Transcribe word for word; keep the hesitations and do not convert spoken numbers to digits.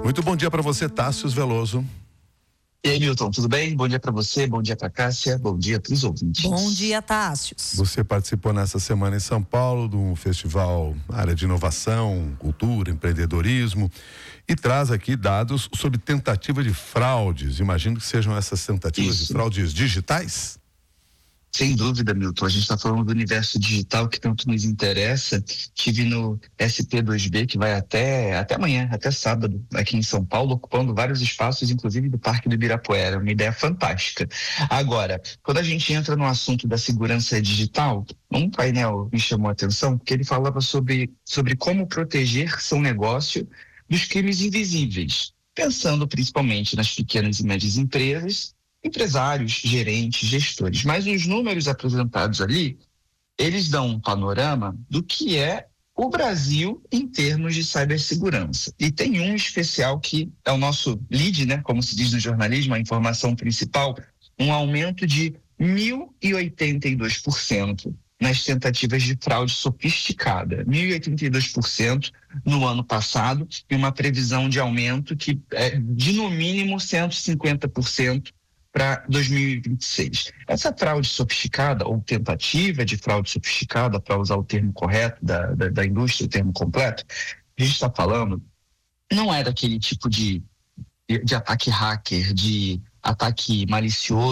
Muito bom dia para você, Tássius Veloso. E aí, Milton, tudo bem? Bom dia para você, bom dia para Cássia, bom dia para os ouvintes. Bom dia, Tássius. Você participou nessa semana em São Paulo de um festival área de inovação, cultura, empreendedorismo e traz aqui dados sobre tentativa de fraudes. Imagino que sejam essas tentativas Isso. de fraudes digitais? Sem dúvida, Milton, a gente está falando do universo digital que tanto nos interessa. Estive no S P dois B, que vai até, até amanhã, até sábado, aqui em São Paulo, ocupando vários espaços, inclusive do Parque do Ibirapuera. Uma ideia fantástica. Agora, quando a gente entra no assunto da segurança digital, um painel me chamou a atenção, porque ele falava sobre, sobre como proteger seu negócio dos crimes invisíveis, pensando principalmente nas pequenas e médias empresas, empresários, gerentes, gestores. Mas os números apresentados ali, eles dão um panorama do que é o Brasil em termos de cibersegurança. E tem um especial que é o nosso lead, né, como se diz no jornalismo, a informação principal, um aumento de mil e oitenta e dois por cento nas tentativas de fraude sofisticada, mil e oitenta e dois por cento no ano passado, e uma previsão de aumento que é de no mínimo cento e cinquenta por cento para dois mil e vinte e seis. Essa fraude sofisticada, ou tentativa de fraude sofisticada, para usar o termo correto da, da, da indústria, o termo completo, a gente está falando, não é daquele tipo de, de, de ataque hacker, de ataque malicioso,